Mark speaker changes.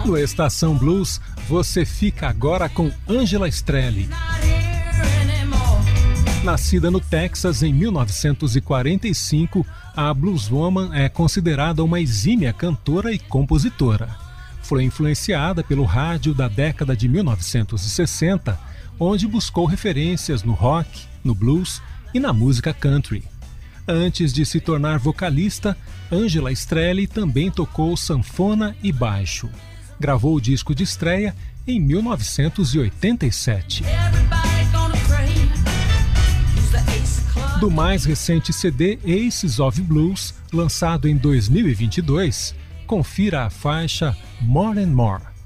Speaker 1: No Estação Blues, você fica agora com Angela Strelli. Nascida no Texas em 1945, a blueswoman é considerada uma exímia cantora e compositora. Foi influenciada pelo rádio da década de 1960, onde buscou referências no rock, no blues e na música country. Antes de se tornar vocalista, Angela Strelli também tocou sanfona e baixo. Gravou o disco de estreia em 1987. Do mais recente CD Aces of Blues, lançado em 2022, confira a faixa More and More.